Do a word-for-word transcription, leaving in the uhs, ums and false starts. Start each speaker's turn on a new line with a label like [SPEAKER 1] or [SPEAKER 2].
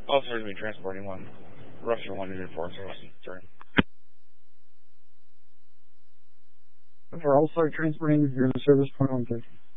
[SPEAKER 1] Officers will be transporting one. Rupture one to enforce turn.
[SPEAKER 2] For all start transporting, you're in the service point one thirty.